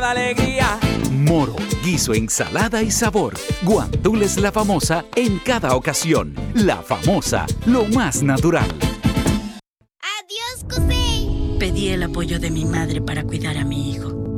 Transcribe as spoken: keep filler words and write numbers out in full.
Alegría. Moro, guiso, ensalada y sabor. Guandules La Famosa en cada ocasión. La Famosa, lo más natural. Adiós, José. Pedí el apoyo de mi madre para cuidar a mi hijo.